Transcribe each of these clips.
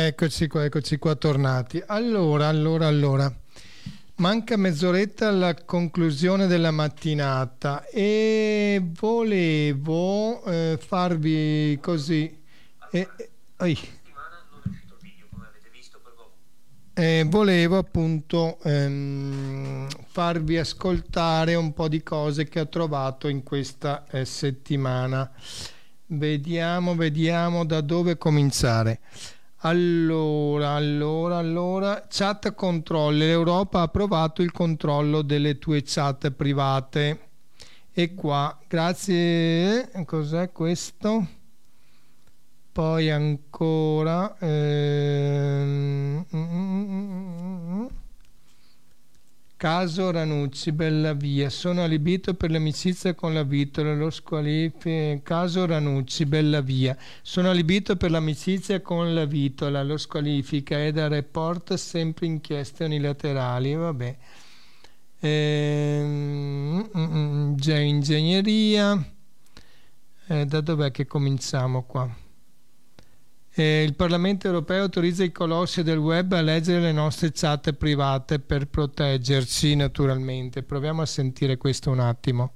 Eccoci qua tornati. Allora. Manca mezz'oretta alla conclusione della mattinata e volevo farvi così. Volevo appunto farvi ascoltare un po' di cose che ho trovato in questa settimana. Vediamo da dove cominciare. Allora, chat control. L'Europa ha approvato il controllo delle tue chat private. E qua, grazie. Cos'è questo? Poi ancora. Caso Ranucci, Bellavia. Sono allibito per l'amicizia con la Vitola, lo squalifica. Caso Ranucci, Bellavia. Sono allibito per l'amicizia con la Vitola, lo squalifica. È da report sempre inchieste unilaterali. Vabbè. Già ingegneria. Da dov'è che cominciamo qua? Il Parlamento europeo autorizza i colossi del web a leggere le nostre chat private per proteggerci, naturalmente. Proviamo a sentire questo un attimo.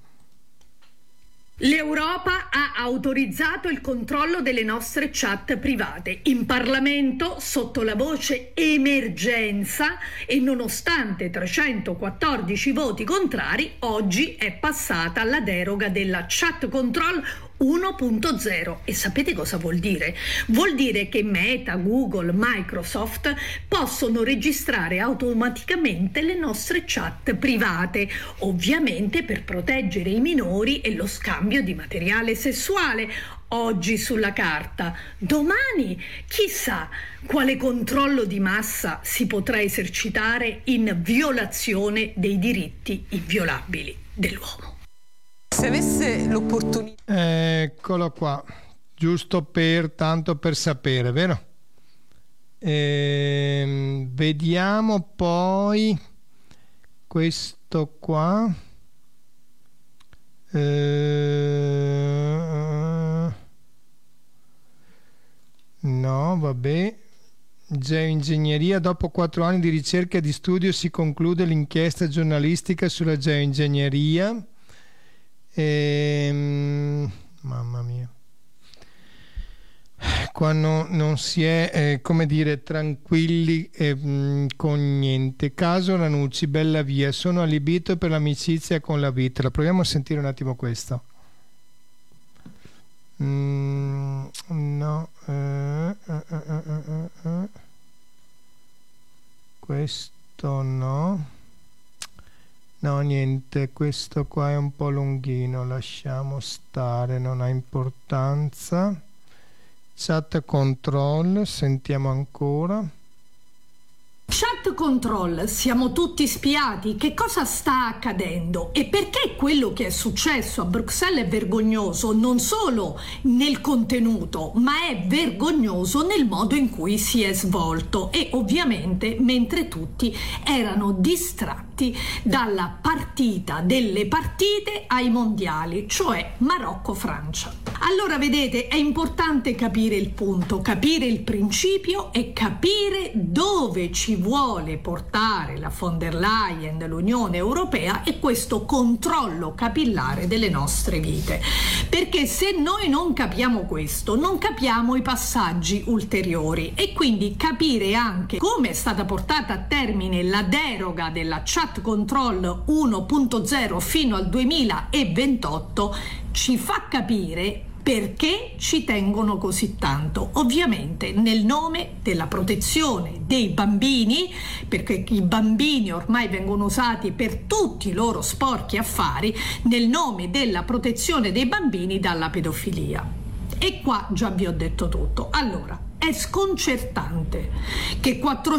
L'Europa ha autorizzato il controllo delle nostre chat private. In Parlamento, sotto la voce emergenza e nonostante 314 voti contrari, oggi è passata la deroga della chat control 1.0. E sapete cosa vuol dire? Vuol dire che Meta, Google, Microsoft possono registrare automaticamente le nostre chat private, ovviamente per proteggere i minori e lo scambio di materiale sessuale. Oggi sulla carta, domani chissà quale controllo di massa si potrà esercitare in violazione dei diritti inviolabili dell'uomo. Se avesse l'opportunità... Eccolo qua, giusto tanto per sapere, vero? Vediamo poi questo qua. No, vabbè. Geoingegneria. Dopo 4 anni di ricerca e di studio si conclude l'inchiesta giornalistica sulla geoingegneria. Mamma mia, qua non si è come dire tranquilli con niente. Caso Ranucci, Bellavia. Sono allibito per l'amicizia con la Vitola. Proviamo a sentire un attimo questo. No, questo no. No, niente, questo qua è un po' lunghino, lasciamo stare, non ha importanza. Chat control, sentiamo ancora. Chat control, siamo tutti spiati, che cosa sta accadendo e perché quello che è successo a Bruxelles è vergognoso non solo nel contenuto ma è vergognoso nel modo in cui si è svolto e ovviamente mentre tutti erano distratti dalla partita delle partite ai mondiali, cioè Marocco-Francia. Allora vedete, è importante capire il punto, capire il principio e capire dove ci vuole portare la von der Leyen, l'Unione Europea e questo controllo capillare delle nostre vite. Perché se noi non capiamo questo, non capiamo i passaggi ulteriori e quindi capire anche come è stata portata a termine la deroga della chat control 1.0 fino al 2028 ci fa capire perché ci tengono così tanto, ovviamente nel nome della protezione dei bambini, perché i bambini ormai vengono usati per tutti i loro sporchi affari, nel nome della protezione dei bambini dalla pedofilia. E qua già vi ho detto tutto. Allora, è sconcertante che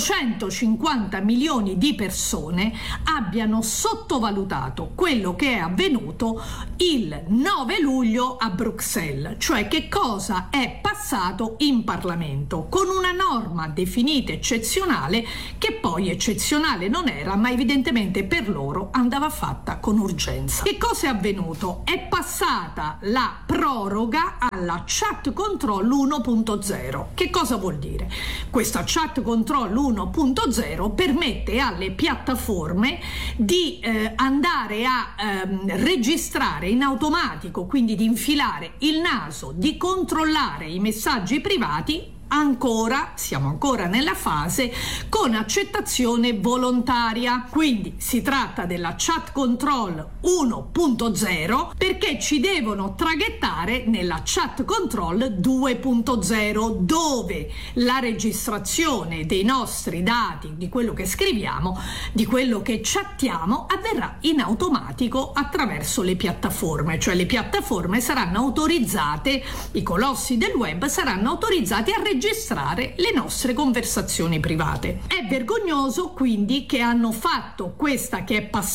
450 milioni di persone abbiano sottovalutato quello che è avvenuto il 9 luglio a Bruxelles, cioè che cosa è passato in Parlamento con una norma definita eccezionale che poi eccezionale non era, ma evidentemente per loro andava fatta con urgenza. Che cosa è avvenuto? È passata la proroga alla chat control 1.0. Che cosa vuol dire? Questa chat control 1.0 permette alle piattaforme di andare a registrare in automatico, quindi di infilare il naso, di controllare i messaggi privati. Siamo ancora nella fase con accettazione volontaria, quindi si tratta della chat control 1.0 perché ci devono traghettare nella chat control 2.0 dove la registrazione dei nostri dati, di quello che scriviamo, di quello che chattiamo, avverrà in automatico attraverso le piattaforme, cioè le piattaforme saranno autorizzate, i colossi del web saranno autorizzati a registrare le nostre conversazioni private. È vergognoso quindi che hanno fatto questa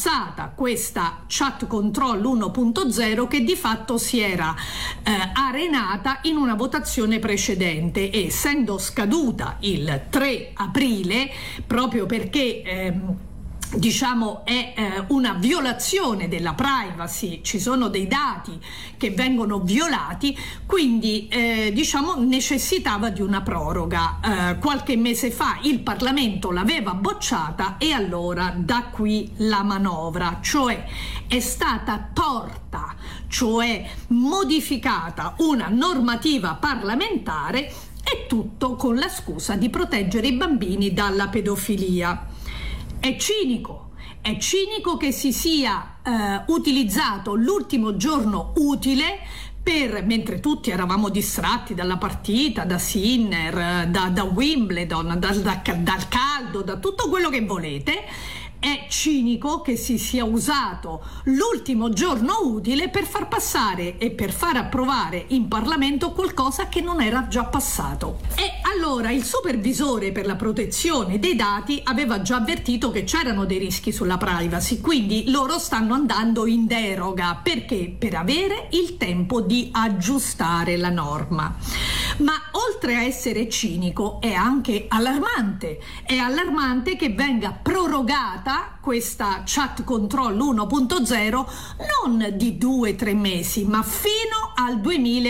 chat control 1.0 che di fatto si era arenata in una votazione precedente e essendo scaduta il 3 aprile proprio perché è una violazione della privacy, ci sono dei dati che vengono violati, quindi necessitava di una proroga. Qualche mese fa il Parlamento l'aveva bocciata e allora da qui la manovra, cioè è stata torta, cioè modificata una normativa parlamentare e tutto con la scusa di proteggere i bambini dalla pedofilia. È cinico che si sia utilizzato l'ultimo giorno utile mentre tutti eravamo distratti dalla partita, da Sinner, da Wimbledon, dal caldo, da tutto quello che volete. È cinico che si sia usato l'ultimo giorno utile per far passare e per far approvare in Parlamento qualcosa che non era già passato. E allora il supervisore per la protezione dei dati aveva già avvertito che c'erano dei rischi sulla privacy, quindi loro stanno andando in deroga perché per avere il tempo di aggiustare la norma. Ma oltre a essere cinico è anche allarmante. È allarmante che venga prorogata questa chat control 1.0 non di 2-3 mesi ma fino al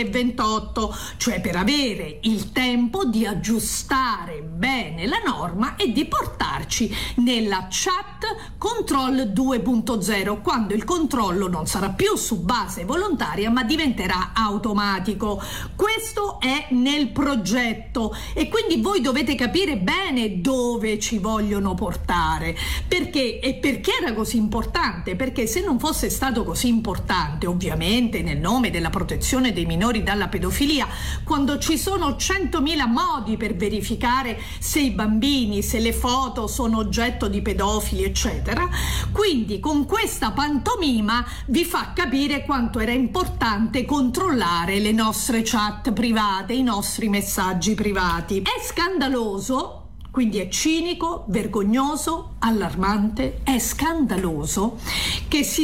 2028, cioè per avere il tempo di aggiustare bene la norma e di portarci nella chat control 2.0 quando il controllo non sarà più su base volontaria ma diventerà automatico. Questo è nel progetto e quindi voi dovete capire bene dove ci vogliono portare. Perché era così importante? Perché se non fosse stato così importante, ovviamente nel nome della protezione dei minori dalla pedofilia, quando ci sono 100.000 modi per verificare se i bambini, se le foto sono oggetto di pedofili, eccetera, quindi con questa pantomima vi fa capire quanto era importante controllare le nostre chat private, i nostri messaggi privati. È scandaloso. Quindi è cinico, vergognoso, allarmante, è scandaloso che si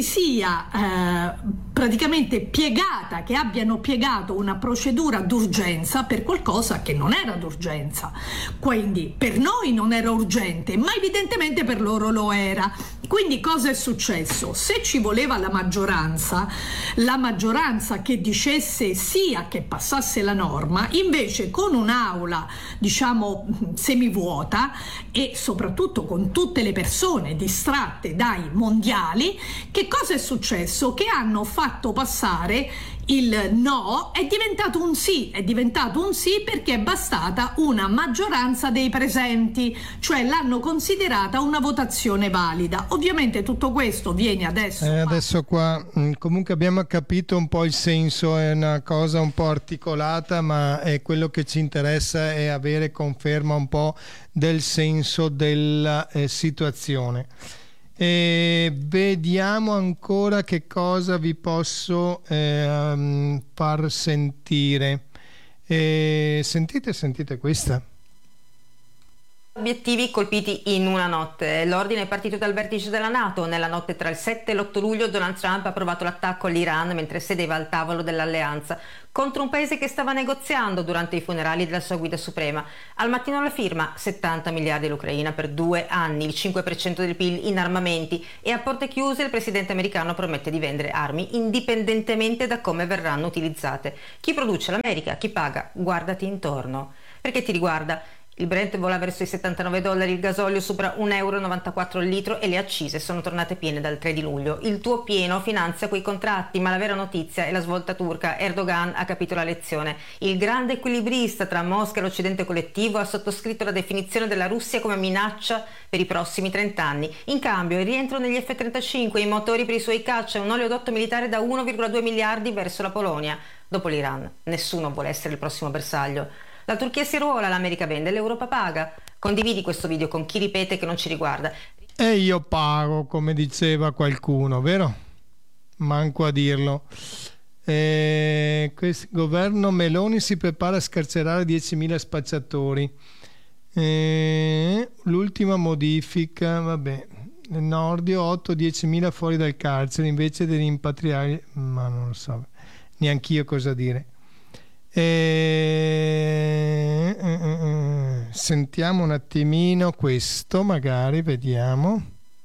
sia praticamente piegata, che abbiano piegato una procedura d'urgenza per qualcosa che non era d'urgenza. Quindi per noi non era urgente, ma evidentemente per loro lo era. Quindi cosa è successo? Se ci voleva la maggioranza che dicesse sì a che passasse la norma, invece con un'aula semivuota e soprattutto con tutte le persone distratte dai mondiali, che cosa è successo? Che hanno fatto passare il no, è diventato un sì perché è bastata una maggioranza dei presenti, cioè l'hanno considerata una votazione valida. Ovviamente tutto questo viene adesso qua comunque abbiamo capito un po' il senso, è una cosa un po' articolata, ma è quello che ci interessa è avere conferma un po' del senso della situazione. E vediamo ancora che cosa vi posso far sentire. Sentite questa. Obiettivi colpiti in una notte. L'ordine è partito dal vertice della NATO. Nella notte tra il 7 e l'8 luglio Donald Trump ha approvato l'attacco all'Iran mentre sedeva al tavolo dell'alleanza contro un paese che stava negoziando durante i funerali della sua guida suprema. Al mattino la firma 70 miliardi all'Ucraina per 2 anni, il 5% del PIL in armamenti, e a porte chiuse il presidente americano promette di vendere armi indipendentemente da come verranno utilizzate. Chi produce? L'America. Chi paga? Guardati intorno. Perché ti riguarda? Il Brent vola verso i $79, il gasolio supera €1,94 il litro e le accise sono tornate piene dal 3 di luglio. Il tuo pieno finanzia quei contratti, ma la vera notizia è la svolta turca. Erdogan ha capito la lezione. Il grande equilibrista tra Mosca e l'Occidente collettivo ha sottoscritto la definizione della Russia come minaccia per i prossimi 30 anni. In cambio, il rientro negli F-35, i motori per i suoi caccia e un oleodotto militare da 1,2 miliardi verso la Polonia. Dopo l'Iran, nessuno vuole essere il prossimo bersaglio. La Turchia si ruola, l'America vende, l'Europa paga. Condividi questo video con chi ripete che non ci riguarda. E io pago, come diceva qualcuno, vero? Manco a dirlo. Questo governo Meloni si prepara a scarcerare 10.000 spacciatori. L'ultima modifica, vabbè, nel Nordio 8-10.000 fuori dal carcere invece di rimpatriare, ma non lo so, neanch'io cosa dire. Sentiamo un attimino questo, magari vediamo.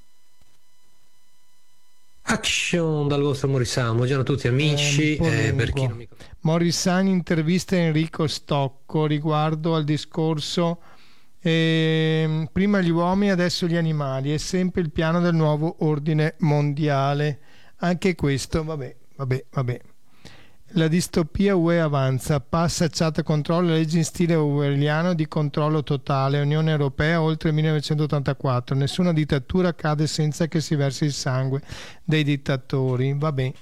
Action dal vostro Morissani. Buongiorno a tutti amici. Per chi non mi conosce, Morissani intervista Enrico Stocco riguardo al discorso prima gli uomini, adesso gli animali, è sempre il piano del nuovo ordine mondiale. Anche questo, vabbè. La distopia UE avanza, passa chat controllo, leggi in stile orwelliano di controllo totale, Unione Europea oltre il 1984, nessuna dittatura cade senza che si versi il sangue dei dittatori, vabbè.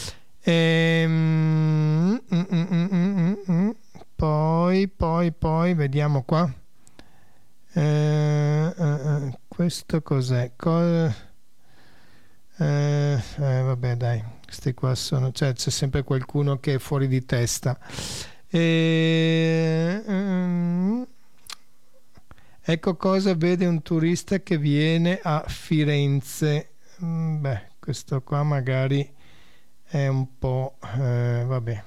Poi vediamo qua. Questo cos'è? Vabbè dai, questi qua sono, cioè c'è sempre qualcuno che è fuori di testa. Ecco cosa vede un turista che viene a Firenze. Beh, questo qua magari è un po' vabbè.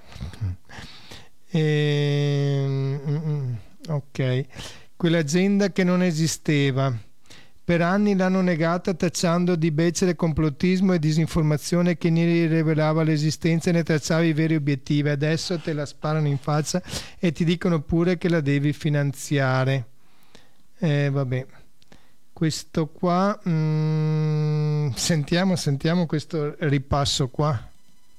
Ok, quell'agenda che non esisteva. Per anni l'hanno negata tacciando di becero complottismo e disinformazione che ne rivelava l'esistenza e ne tracciava i veri obiettivi. Adesso te la sparano in faccia e ti dicono pure che la devi finanziare. Vabbè. Questo qua sentiamo questo ripasso qua.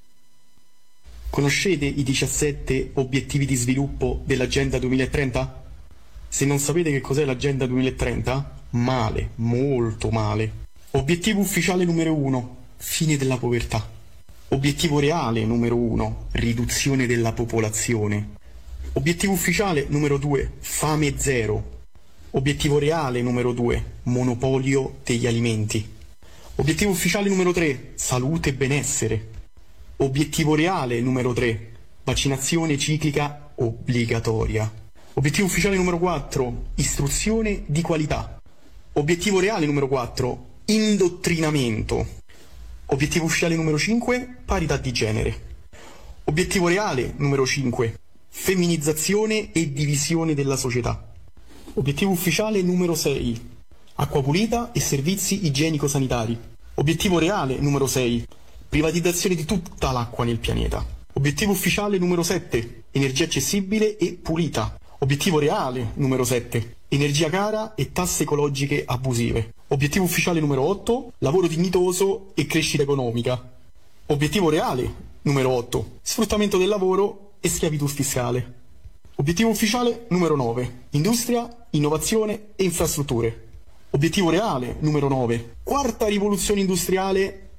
Conoscete i 17 obiettivi di sviluppo dell'Agenda 2030? Se non sapete che cos'è l'Agenda 2030, male, molto male. Obiettivo ufficiale numero 1, fine della povertà. Obiettivo reale numero 1, riduzione della popolazione. Obiettivo ufficiale numero 2, fame zero. Obiettivo reale numero 2, monopolio degli alimenti. Obiettivo ufficiale numero 3, salute e benessere. Obiettivo reale numero 3, vaccinazione ciclica obbligatoria. Obiettivo ufficiale numero 4, istruzione di qualità. Obiettivo reale numero 4, indottrinamento. Obiettivo ufficiale numero 5, parità di genere. Obiettivo reale numero 5, femminizzazione e divisione della società. Obiettivo ufficiale numero 6, acqua pulita e servizi igienico-sanitari. Obiettivo reale numero 6, privatizzazione di tutta l'acqua nel pianeta. Obiettivo ufficiale numero 7, energia accessibile e pulita. Obiettivo reale numero 7, energia cara e tasse ecologiche abusive. Obiettivo ufficiale numero 8, lavoro dignitoso e crescita economica. Obiettivo reale numero 8, sfruttamento del lavoro e schiavitù fiscale. Obiettivo ufficiale numero 9, industria, innovazione e infrastrutture. Obiettivo reale numero 9, quarta rivoluzione industriale,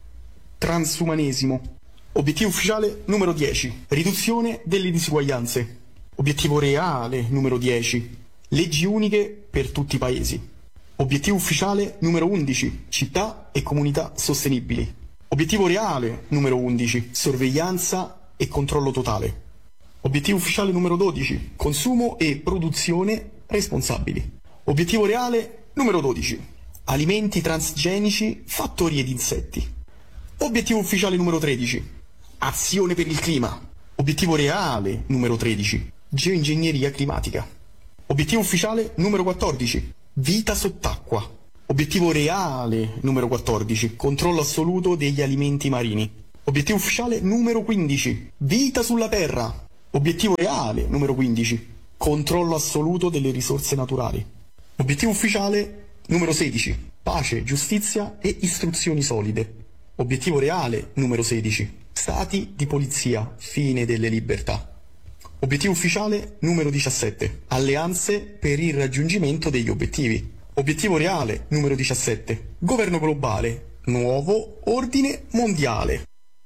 transumanesimo. Obiettivo ufficiale numero 10, riduzione delle disuguaglianze. Obiettivo reale numero 10, leggi uniche per tutti i paesi. Obiettivo ufficiale numero 11, città e comunità sostenibili. Obiettivo reale numero 11, sorveglianza e controllo totale. Obiettivo ufficiale numero 12, consumo e produzione responsabili. Obiettivo reale numero 12, alimenti transgenici, fattorie di insetti. Obiettivo ufficiale numero 13, azione per il clima. Obiettivo reale numero 13, geoingegneria climatica. Obiettivo ufficiale numero 14, vita sott'acqua. Obiettivo reale numero 14, controllo assoluto degli alimenti marini. Obiettivo ufficiale numero 15, vita sulla terra. Obiettivo reale numero 15, controllo assoluto delle risorse naturali. Obiettivo ufficiale numero 16, pace, giustizia e istruzioni solide. Obiettivo reale numero 16, stati di polizia, fine delle libertà. Obiettivo ufficiale numero 17, alleanze per il raggiungimento degli obiettivi. Obiettivo reale numero 17, governo globale, nuovo ordine mondiale.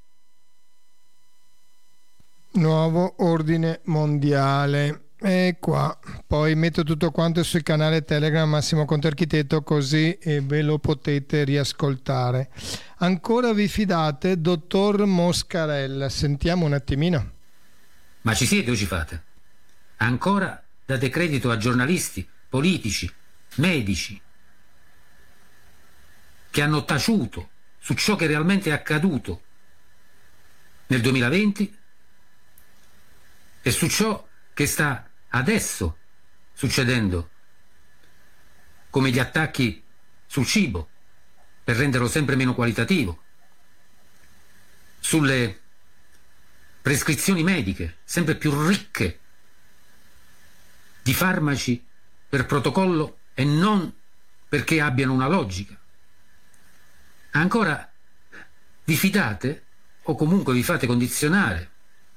Nuovo ordine mondiale. E qua poi metto tutto quanto sul canale Telegram Massimo Conte Architetto, così ve lo potete riascoltare. Ancora vi fidate, dottor Moscarella? Sentiamo un attimino. Ma ci siete o ci fate? Ancora date credito a giornalisti, politici, medici che hanno taciuto su ciò che realmente è accaduto nel 2020 e su ciò che sta adesso succedendo, come gli attacchi sul cibo per renderlo sempre meno qualitativo, sulle prescrizioni mediche sempre più ricche di farmaci per protocollo e non perché abbiano una logica. Ancora vi fidate o comunque vi fate condizionare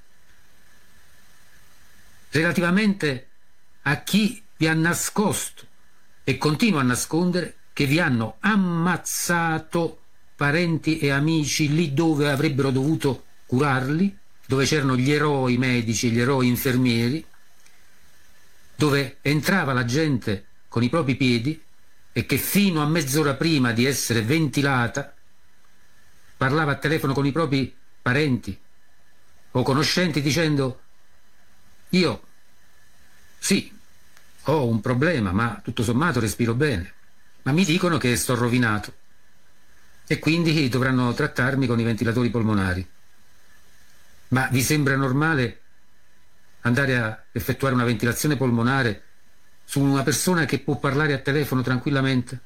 relativamente a chi vi ha nascosto e continua a nascondere che vi hanno ammazzato parenti e amici lì dove avrebbero dovuto curarli, dove c'erano gli eroi medici e gli eroi infermieri, dove entrava la gente con i propri piedi e che fino a mezz'ora prima di essere ventilata parlava a telefono con i propri parenti o conoscenti dicendo: io sì, ho un problema, ma tutto sommato respiro bene, ma mi dicono che sto rovinato e quindi dovranno trattarmi con i ventilatori polmonari. Ma vi sembra normale andare a effettuare una ventilazione polmonare su una persona che può parlare a telefono tranquillamente?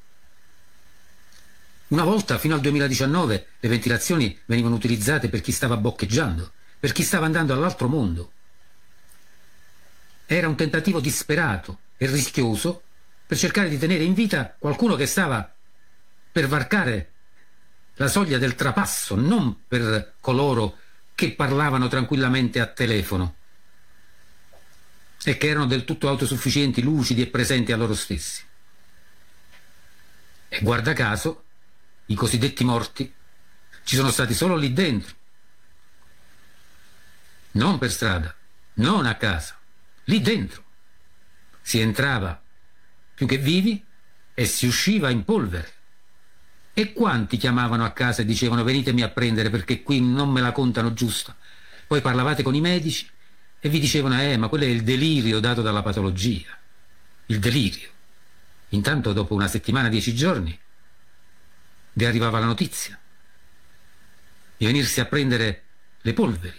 Una volta, fino al 2019, le ventilazioni venivano utilizzate per chi stava boccheggiando, per chi stava andando all'altro mondo. Era un tentativo disperato e rischioso per cercare di tenere in vita qualcuno che stava per varcare la soglia del trapasso, non per coloro che parlavano tranquillamente a telefono e che erano del tutto autosufficienti, lucidi e presenti a loro stessi. E guarda caso, i cosiddetti morti ci sono stati solo lì dentro, non per strada, non a casa, lì dentro. Si entrava più che vivi e si usciva in polvere. E quanti chiamavano a casa e dicevano: venitemi a prendere perché qui non me la contano giusta. Poi parlavate con i medici e vi dicevano: ma quello è il delirio dato dalla patologia. Il delirio. Intanto dopo una settimana, 10 giorni, vi arrivava la notizia di venirsi a prendere le polveri.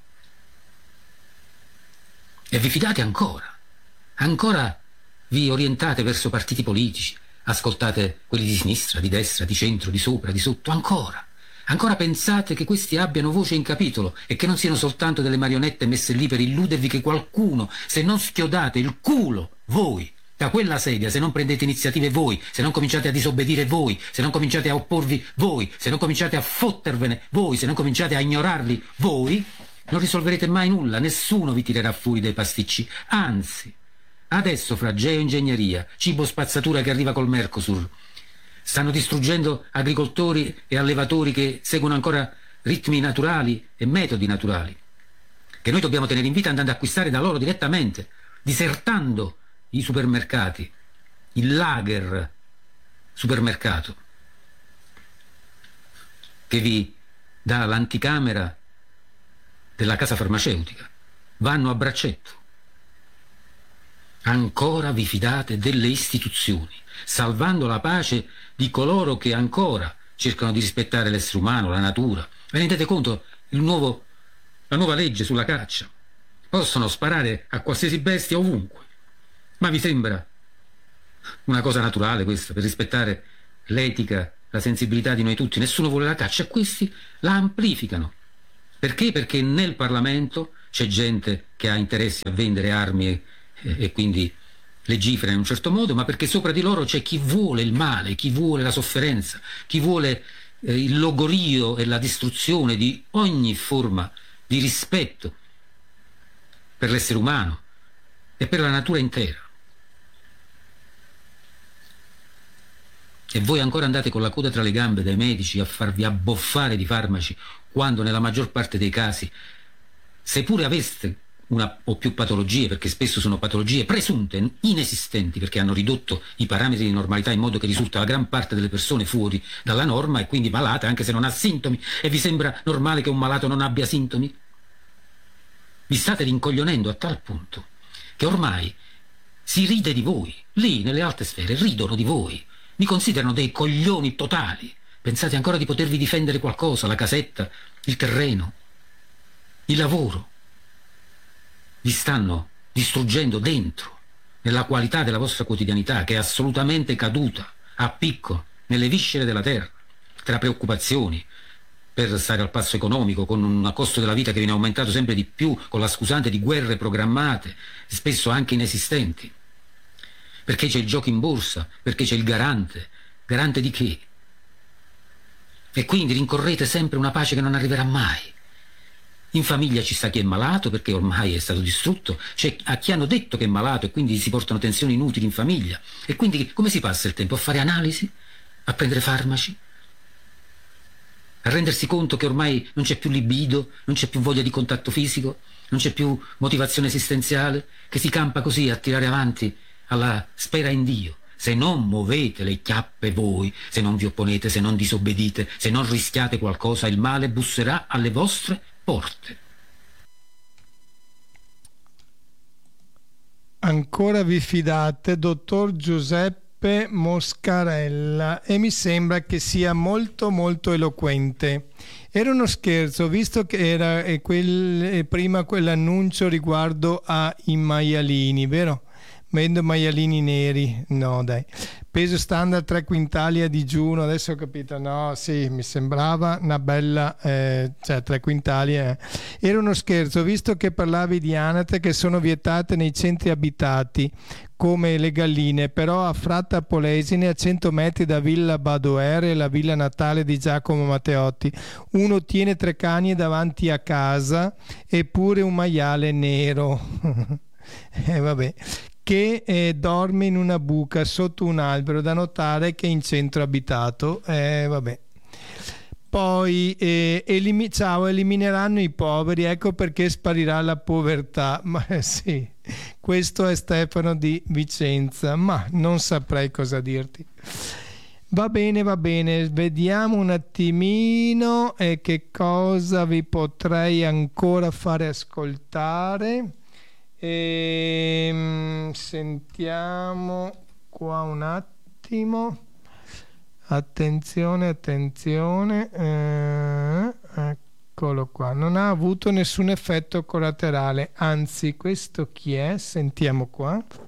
E vi fidate ancora? Ancora vi orientate verso partiti politici? Ascoltate quelli di sinistra, di destra, di centro, di sopra, di sotto, ancora. Ancora pensate che questi abbiano voce in capitolo e che non siano soltanto delle marionette messe lì per illudervi che qualcuno, se non schiodate il culo, voi, da quella sedia, se non prendete iniziative voi, se non cominciate a disobbedire voi, se non cominciate a opporvi voi, se non cominciate a fottervene voi, se non cominciate a ignorarli voi, non risolverete mai nulla, nessuno vi tirerà fuori dai pasticci, anzi. Adesso fra geoingegneria, cibo spazzatura che arriva col Mercosur, stanno distruggendo agricoltori e allevatori che seguono ancora ritmi naturali e metodi naturali, che noi dobbiamo tenere in vita andando ad acquistare da loro direttamente, disertando i supermercati, il lager supermercato, che vi dà l'anticamera della casa farmaceutica. Vanno a braccetto. Ancora vi fidate delle istituzioni, salvando la pace di coloro che ancora cercano di rispettare l'essere umano, la natura. Vi rendete conto? La nuova legge sulla caccia. Possono sparare a qualsiasi bestia ovunque. Ma vi sembra una cosa naturale questa, per rispettare l'etica, la sensibilità di noi tutti? Nessuno vuole la caccia e questi la amplificano. Perché? Perché nel Parlamento c'è gente che ha interessi a vendere armi e quindi legifera in un certo modo, ma perché sopra di loro c'è chi vuole il male, chi vuole la sofferenza, chi vuole il logorio e la distruzione di ogni forma di rispetto per l'essere umano e per la natura intera. E voi ancora andate con la coda tra le gambe dai medici a farvi abboffare di farmaci, quando nella maggior parte dei casi, seppure aveste una o più patologie, perché spesso sono patologie presunte, inesistenti, perché hanno ridotto i parametri di normalità in modo che risulta la gran parte delle persone fuori dalla norma e quindi malata anche se non ha sintomi, e vi sembra normale che un malato non abbia sintomi? Vi state rincoglionendo a tal punto che ormai si ride di voi. Lì, nelle alte sfere, ridono di voi. Vi considerano dei coglioni totali. Pensate ancora di potervi difendere qualcosa, la casetta, il terreno, il lavoro. Vi stanno distruggendo dentro, nella qualità della vostra quotidianità, che è assolutamente caduta, a picco, nelle viscere della terra, tra preoccupazioni per stare al passo economico, con un costo della vita che viene aumentato sempre di più, con la scusante di guerre programmate, spesso anche inesistenti. Perché c'è il gioco in borsa, perché c'è il garante. Garante di che? E quindi rincorrete sempre una pace che non arriverà mai. In famiglia ci sta chi è malato perché ormai è stato distrutto, c'è a chi hanno detto che è malato e quindi si portano tensioni inutili in famiglia. E quindi come si passa il tempo? A fare analisi? A prendere farmaci? A rendersi conto che ormai non c'è più libido, non c'è più voglia di contatto fisico, non c'è più motivazione esistenziale, che si campa così a tirare avanti alla spera in Dio. Se non muovete le chiappe voi, se non vi opponete, se non disobbedite, se non rischiate qualcosa, il male busserà alle vostre porte. Ancora vi fidate, dottor Giuseppe Moscarella, e mi sembra che sia molto molto eloquente. Era uno scherzo, visto che era prima quell'annuncio riguardo ai maialini, vero? Vendo maialini neri, no dai, peso standard 3 quintali a digiuno, adesso ho capito, no sì, mi sembrava una bella, cioè 3 quintali, Era uno scherzo, visto che parlavi di anatre che sono vietate nei centri abitati, come le galline, però a Fratta Polesine, a 100 metri da Villa Badoere, la villa natale di Giacomo Matteotti, uno tiene 3 cani davanti a casa eppure un maiale nero. Vabbè, che dorme in una buca sotto un albero, da notare che è in centro abitato. Vabbè. Poi elimineranno i poveri, ecco perché sparirà la povertà. Ma sì, questo è Stefano di Vicenza, ma non saprei cosa dirti. Va bene, vediamo un attimino che cosa vi potrei ancora fare ascoltare. Sentiamo qua un attimo, attenzione, eccolo qua, non ha avuto nessun effetto collaterale, anzi questo chi è? Sentiamo qua.